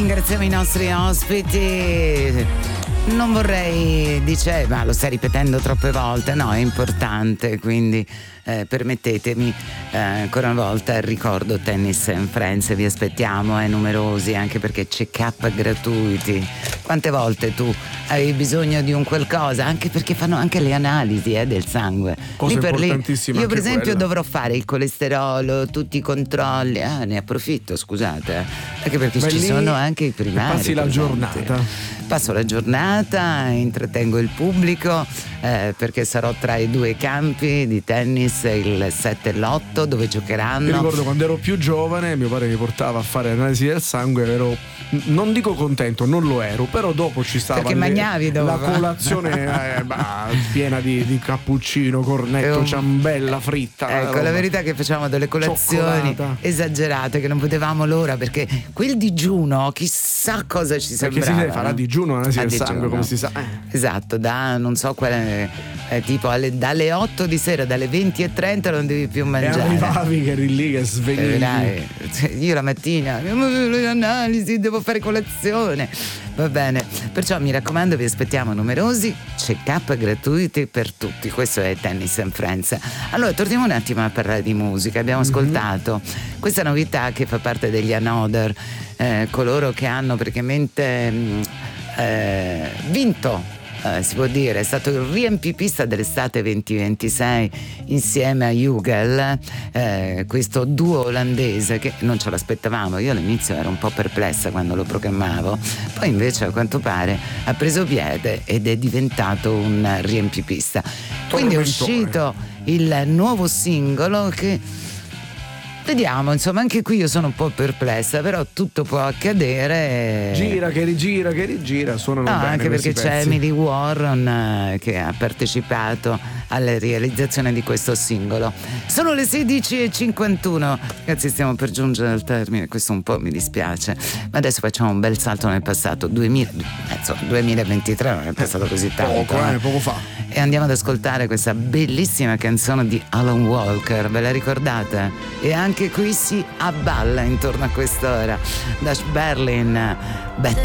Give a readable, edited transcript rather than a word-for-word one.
ringraziamo i nostri ospiti. Non vorrei, dice, ma lo stai ripetendo troppe volte. No, è importante, quindi permettetemi ancora una volta il ricordo Tennis and Friends. Vi aspettiamo numerosi, anche perché check-up gratuiti. Quante volte tu hai bisogno di un qualcosa, anche perché fanno anche le analisi del sangue. Cosa importantissima. Io per esempio dovrò fare il colesterolo, tutti i controlli. Ne approfitto, scusate, anche perché ci sono anche i primari. Passi la giornata. Passo la giornata, intrattengo il pubblico perché sarò tra i due campi di tennis, il 7 e l'8, dove giocheranno. Io ricordo quando ero più giovane, mio padre mi portava a fare analisi del sangue, ero, non dico contento, non lo ero, però dopo ci stava perché mangiavi la colazione piena di cappuccino, cornetto, ciambella fritta. Ecco, la verità è che facevamo delle colazioni esagerate che non potevamo l'ora, perché quel digiuno chissà cosa ci sembrava. Perché si deve fare a digiuno analisi del sangue, come si sa. Esatto, da non so quale tipo dalle 8 di sera, dalle 20:30 non devi più mangiare. E arrivavi che eri lì che svegli. Io la mattina analisi, devo fare colazione. Va bene, perciò mi raccomando, vi aspettiamo numerosi, check-up gratuiti per tutti. Questo è Tennis and Friends. Allora torniamo un attimo a parlare di musica. Abbiamo ascoltato questa novità che fa parte degli Another, coloro che hanno praticamente vinto, si può dire, è stato il riempipista dell'estate 2026 insieme a Jugel, questo duo olandese che non ce l'aspettavamo. Io all'inizio ero un po' perplessa quando lo programmavo, poi invece a quanto pare ha preso piede ed è diventato un riempipista. Quindi è uscito il nuovo singolo che vediamo, insomma, anche qui io sono un po' perplessa, però tutto può accadere. Gira, che rigira, suonano bene. Anche perché pezzi. c'è Emily Warren che ha partecipato alla realizzazione di questo singolo. Sono le 16:51. Ragazzi, stiamo per giungere al termine, questo un po' mi dispiace, ma adesso facciamo un bel salto nel passato. 2023 non è passato così tanto. Poco fa. E andiamo ad ascoltare questa bellissima canzone di Alan Walker, ve la ricordate? E anche qui si abballa intorno a quest'ora. Dash Berlin,